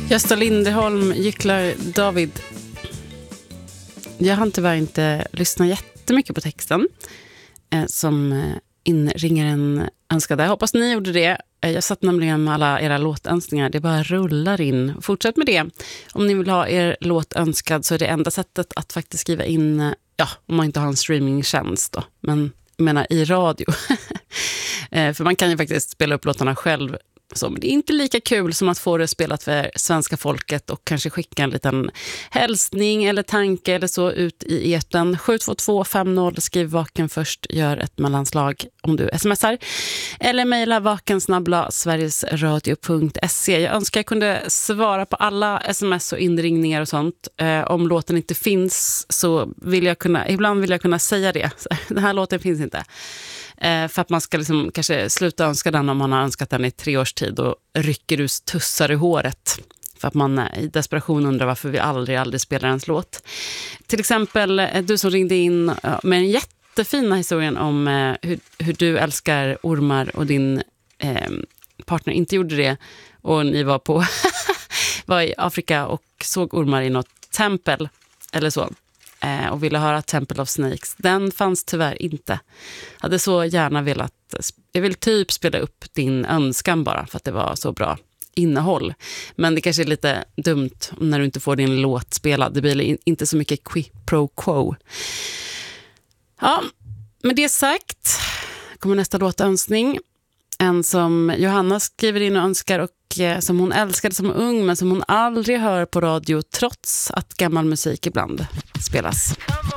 Gösta Linderholm, Gycklar David. Jag hann tyvärr inte lyssna jättemycket på texten som inringaren önskade. Jag hoppas ni gjorde det. Jag satt nämligen med alla era låtönskningar. Det bara rullar in. Fortsätt med det. Om ni vill ha er låt önskad så är det enda sättet att faktiskt skriva in, ja, om man inte har en streamingtjänst då. Men jag menar i radio. För man kan ju faktiskt spela upp låtarna själv. Så, men det är inte lika kul som att få det spelat för svenska folket och kanske skicka en liten hälsning eller tanke eller så ut i etern. 72250, skriv vaken först, gör ett mellanslag om du smsar. Eller mejla vakensnabbla.sverigesradio.se. Jag önskar jag kunde svara på alla sms och inringningar och sånt. Om låten inte finns så vill jag kunna säga det. Den här låten finns inte. För att man ska liksom kanske sluta önska den om man har önskat den i 3 års tid och rycker ur tussar i håret. För att man i desperation undrar varför vi aldrig spelar ens låt. Till exempel du som ringde in med en jättefina historien om hur du älskar ormar och din partner inte gjorde det. Och ni var i Afrika och såg ormar i något tempel eller så. Och ville höra Temple of Snakes. Den fanns tyvärr inte. Hade så gärna velat, jag vill typ spela upp din önskan bara för att det var så bra innehåll. Men det kanske är lite dumt när du inte får din låt spelad. Det blir inte så mycket quid pro quo. Ja, med det sagt kommer nästa låtönskning. En som Johanna skriver in och önskar och som hon älskade som ung men som hon aldrig hör på radio trots att gammal musik ibland spelas.